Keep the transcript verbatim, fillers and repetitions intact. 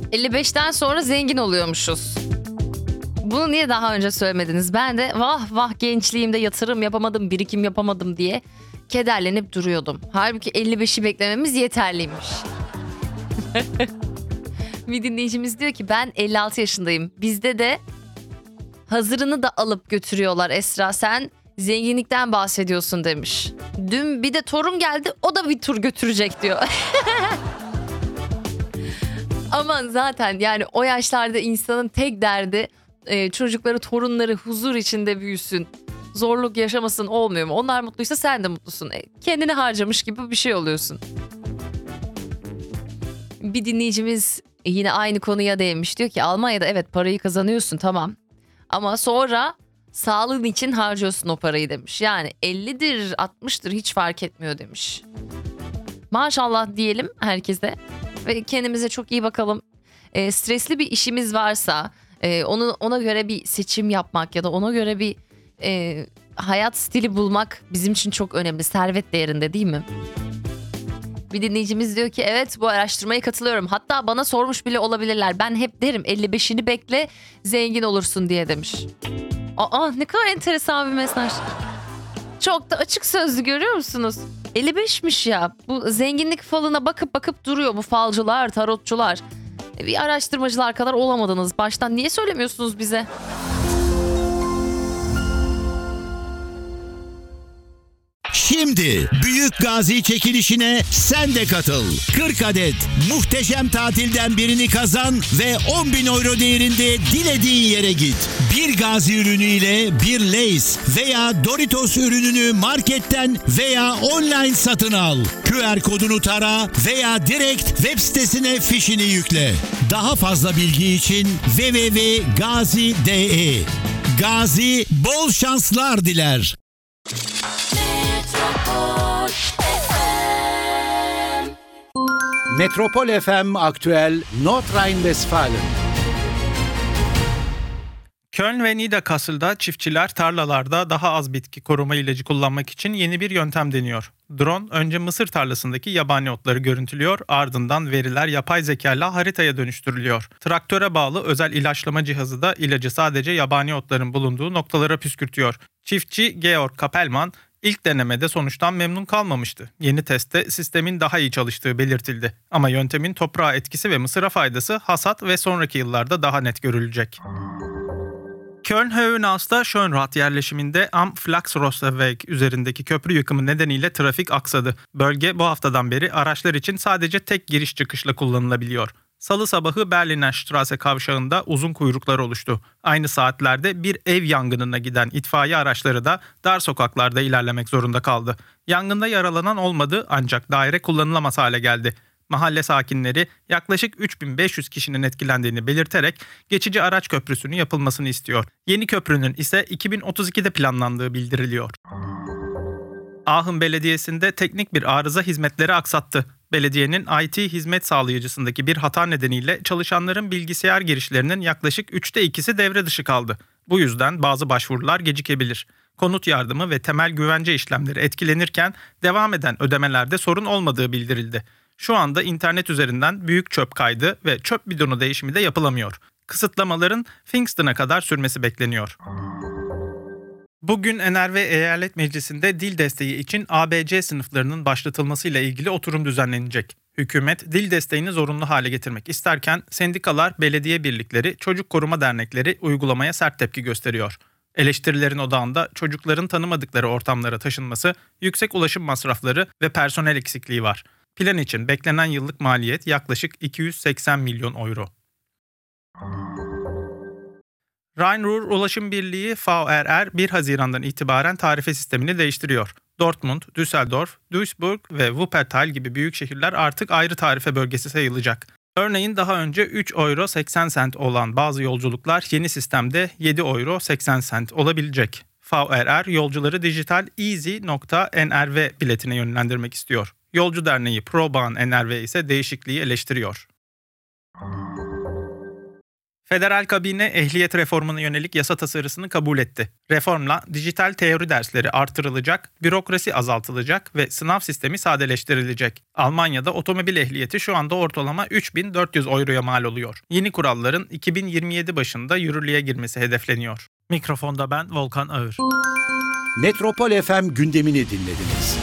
elli beşten sonra zengin oluyormuşuz. Bunu niye daha önce söylemediniz? Ben de vah vah gençliğimde yatırım yapamadım, birikim yapamadım diye kederlenip duruyordum. Halbuki elli beşi beklememiz yeterliymiş. Bir dinleyicimiz diyor ki ben elli altı yaşındayım. Bizde de hazırını da alıp götürüyorlar Esra, sen zenginlikten bahsediyorsun demiş. Dün bir de torun geldi, o da bir tur götürecek diyor. Ama zaten yani o yaşlarda insanın tek derdi e, çocukları, torunları huzur içinde büyüsün. Zorluk yaşamasın olmuyor mu? Onlar mutluysa sen de mutlusun. E, kendini harcamış gibi bir şey oluyorsun. Bir dinleyicimiz yine aynı konuya değinmiş. Diyor ki Almanya'da evet parayı kazanıyorsun tamam. Ama sonra sağlığın için harcıyorsun o parayı demiş. Yani ellidir altmıştır hiç fark etmiyor demiş. Maşallah diyelim herkese ve kendimize çok iyi bakalım. E, stresli bir işimiz varsa e, onu ona göre bir seçim yapmak ya da ona göre bir e, hayat stili bulmak bizim için çok önemli. Servet değerinde değil mi? Bir dinleyicimiz diyor ki evet bu araştırmaya katılıyorum. Hatta bana sormuş bile olabilirler. Ben hep derim elli beşini bekle zengin olursun diye demiş. Aa ne kadar enteresan bir mesaj. Çok da açık sözlü, görüyor musunuz? elli beşmiş ya. Bu zenginlik falına bakıp bakıp duruyor bu falcılar, tarotçular. Bir araştırmacılar kadar olamadınız. Baştan niye söylemiyorsunuz bize? Şimdi Büyük Gazi çekilişine sen de katıl. kırk adet muhteşem tatilden birini kazan ve on bin euro değerinde dilediğin yere git. Bir Gazi ürünüyle bir Lay's veya Doritos ürününü marketten veya online satın al. Q R kodunu tara veya direkt web sitesine fişini yükle. Daha fazla bilgi için w w w nokta gazi nokta d e. Gazi bol şanslar diler. Metropol F M Aktüel Nordrhein-Westfalen. Köln ve Niederkassel'da çiftçiler tarlalarda daha az bitki koruma ilacı kullanmak için yeni bir yöntem deniyor. Drone önce mısır tarlasındaki yabani otları görüntülüyor, ardından veriler yapay zekayla haritaya dönüştürülüyor. Traktöre bağlı özel ilaçlama cihazı da ilacı sadece yabani otların bulunduğu noktalara püskürtüyor. Çiftçi Georg Kapelman İlk denemede sonuçtan memnun kalmamıştı. Yeni testte sistemin daha iyi çalıştığı belirtildi. Ama yöntemin toprağa etkisi ve mısıra faydası hasat ve sonraki yıllarda daha net görülecek. Köln-Höhenhaus'ta Schönrath yerleşiminde Am Flachsrosserweg üzerindeki köprü yıkımı nedeniyle trafik aksadı. Bölge bu haftadan beri araçlar için sadece tek giriş çıkışla kullanılabiliyor. Salı sabahı Berliner Straße kavşağında uzun kuyruklar oluştu. Aynı saatlerde bir ev yangınına giden itfaiye araçları da dar sokaklarda ilerlemek zorunda kaldı. Yangında yaralanan olmadı ancak daire kullanılamaz hale geldi. Mahalle sakinleri yaklaşık üç bin beş yüz kişinin etkilendiğini belirterek geçici araç köprüsünün yapılmasını istiyor. Yeni köprünün ise iki bin otuz ikide planlandığı bildiriliyor. Aachen Belediyesi'nde teknik bir arıza hizmetleri aksattı. Belediyenin I T hizmet sağlayıcısındaki bir hata nedeniyle çalışanların bilgisayar girişlerinin yaklaşık üçte ikisi devre dışı kaldı. Bu yüzden bazı başvurular gecikebilir. Konut yardımı ve temel güvence işlemleri etkilenirken devam eden ödemelerde sorun olmadığı bildirildi. Şu anda internet üzerinden büyük çöp kaydı ve çöp bidonu değişimi de yapılamıyor. Kısıtlamaların Pfingst'ına kadar sürmesi bekleniyor. Bugün N R V Eyalet Meclisi'nde dil desteği için A B C sınıflarının başlatılmasıyla ilgili oturum düzenlenecek. Hükümet dil desteğini zorunlu hale getirmek isterken sendikalar, belediye birlikleri, çocuk koruma dernekleri uygulamaya sert tepki gösteriyor. Eleştirilerin odağında çocukların tanımadıkları ortamlara taşınması, yüksek ulaşım masrafları ve personel eksikliği var. Plan için beklenen yıllık maliyet yaklaşık iki yüz seksen milyon euro. Rhein-Ruhr Ulaşım Birliği V R R bir Haziran'dan itibaren tarife sistemini değiştiriyor. Dortmund, Düsseldorf, Duisburg ve Wuppertal gibi büyük şehirler artık ayrı tarife bölgesi sayılacak. Örneğin daha önce üç euro seksen sent olan bazı yolculuklar yeni sistemde yedi euro seksen sent olabilecek. V R R yolcuları dijital easy nokta n r v biletine yönlendirmek istiyor. Yolcu Derneği ProBahn N R V ise değişikliği eleştiriyor. Federal kabine ehliyet reformuna yönelik yasa tasarısını kabul etti. Reformla dijital teori dersleri artırılacak, bürokrasi azaltılacak ve sınav sistemi sadeleştirilecek. Almanya'da otomobil ehliyeti şu anda ortalama üç bin dört yüz euroya mal oluyor. Yeni kuralların iki bin yirmi yedi başında yürürlüğe girmesi hedefleniyor. Mikrofonda ben Volkan Ağır. Metropol F M gündemini dinlediniz.